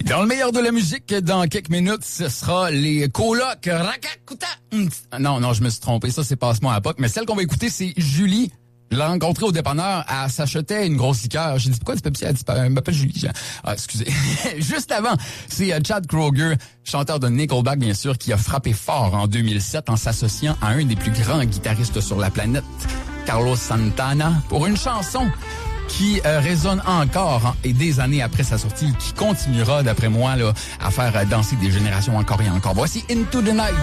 Dans le meilleur de la musique, dans quelques minutes, ce sera les colocs Rakakuta. Non, je me suis trompé. Ça, c'est Passe-moi à POC. Mais celle qu'on va écouter, c'est Julie. Je l'ai rencontrée au dépanneur. Elle s'achetait une grosse liqueur. J'ai dit, pourquoi du Pepsi? Elle dit, elle m'appelle Julie. Excusez. Juste avant, c'est Chad Kroeger, chanteur de Nickelback, bien sûr, qui a frappé fort en 2007 en s'associant à un des plus grands guitaristes sur la planète, Carlos Santana, pour une chanson qui résonne encore et des années après sa sortie, qui continuera, d'après moi, là, à faire danser des générations encore et encore. Voici Into the Night.